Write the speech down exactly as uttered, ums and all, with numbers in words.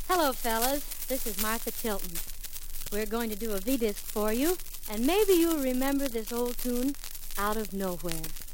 Hello, fellas. This is Martha Tilton. We're going to do a V-disc for you, and maybe you'll remember this old tune, Out of Nowhere.